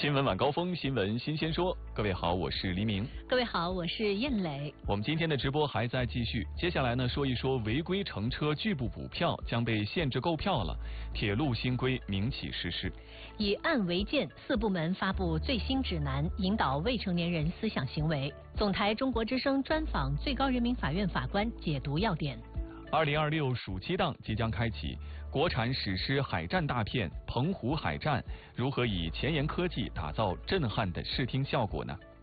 新闻晚高峰，新闻新鲜说。各位好，我是黎明。 各位好，我是燕磊。 我们今天的直播还在继续，接下来呢，说一说违规乘车拒不补票将被限制购票了。铁路新规明启实施。 以案为鉴，4部门发布最新指南，引导未成年人思想行为。总台中国之声专访最高人民法院法官，解读要点。 2026暑期档即将开启，国产史诗海战大片《澎湖海战》如何以前沿科技打造震撼的视听效果呢？